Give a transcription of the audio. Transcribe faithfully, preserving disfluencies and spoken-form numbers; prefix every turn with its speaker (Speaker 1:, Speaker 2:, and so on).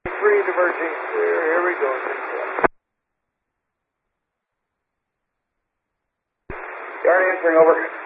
Speaker 1: Three diverging clear. Here we go. Yard answering over.